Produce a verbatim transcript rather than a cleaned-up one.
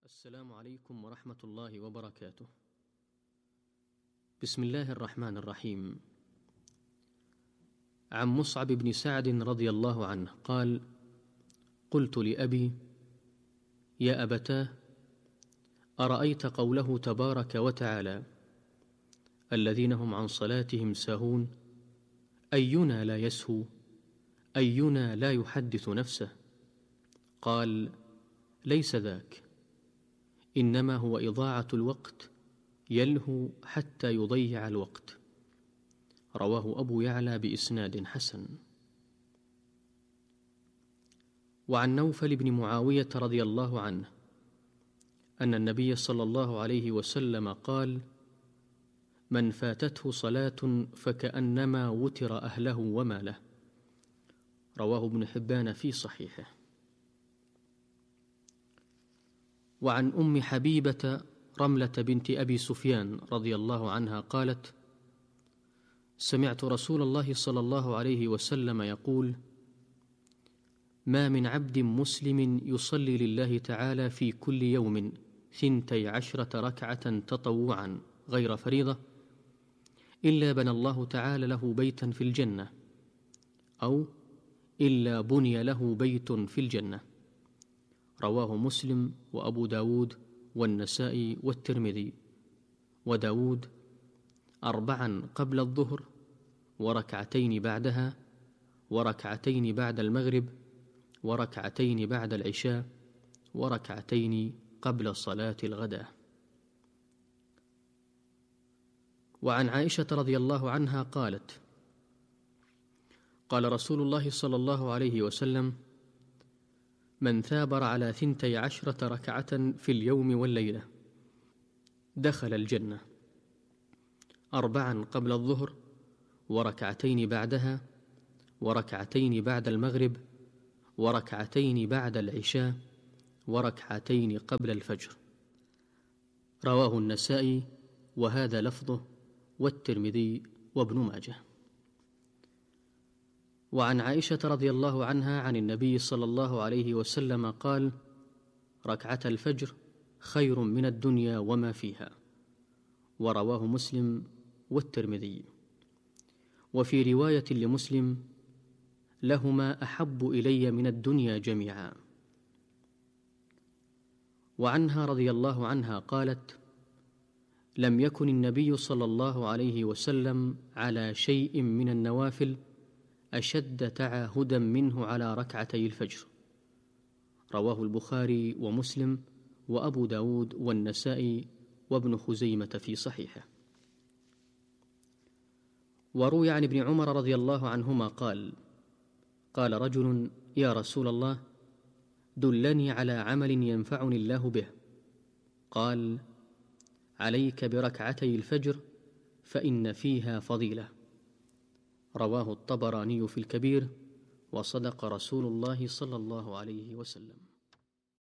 السلام عليكم ورحمة الله وبركاته. بسم الله الرحمن الرحيم. عن مصعب بن سعد رضي الله عنه قال: قلت لأبي: يا أبتاه، أرأيت قوله تبارك وتعالى: الذين هم عن صلاتهم ساهون، أينا لا يسهو؟ أينا لا يحدث نفسه؟ قال: ليس ذاك، إنما هو إضاعة الوقت، يلهو حتى يضيع الوقت. رواه أبو يعلى بإسناد حسن. وعن نوفل بن معاوية رضي الله عنه أن النبي صلى الله عليه وسلم قال: من فاتته صلاة فكأنما وتر أهله وماله. رواه ابن حبان في صحيحه. وعن أم حبيبة رملة بنت أبي سفيان رضي الله عنها قالت: سمعت رسول الله صلى الله عليه وسلم يقول: ما من عبد مسلم يصلي لله تعالى في كل يوم ثنتي عشرة ركعة تطوعا غير فريضة إلا بنى الله تعالى له بيتا في الجنة، أو إلا بني له بيت في الجنة. رواه مسلم وأبو داود والنسائي والترمذي. وداود: أربعا قبل الظهر، وركعتين بعدها، وركعتين بعد المغرب، وركعتين بعد العشاء، وركعتين قبل صلاة الغداء. وعن عائشة رضي الله عنها قالت: قال رسول الله صلى الله عليه وسلم: من ثابر على ثنتي عشرة ركعة في اليوم والليلة دخل الجنة، أربعا قبل الظهر، وركعتين بعدها، وركعتين بعد المغرب، وركعتين بعد العشاء، وركعتين قبل الفجر. رواه النسائي وهذا لفظه، والترمذي وابن ماجه. وعن عائشة رضي الله عنها عن النبي صلى الله عليه وسلم قال: ركعة الفجر خير من الدنيا وما فيها. ورواه مسلم والترمذي. وفي رواية لمسلم: لهما أحب إلي من الدنيا جميعا. وعنها رضي الله عنها قالت: لم يكن النبي صلى الله عليه وسلم على شيء من النوافل أشد تعاهدا منه على ركعتي الفجر. رواه البخاري ومسلم وأبو داود والنسائي وابن خزيمة في صحيحه. وروي عن ابن عمر رضي الله عنهما قال: قال رجل: يا رسول الله، دلني على عمل ينفعني الله به. قال: عليك بركعتي الفجر فإن فيها فضيلة. رواه الطبراني في الكبير، وصدق رسول الله صلى الله عليه وسلم.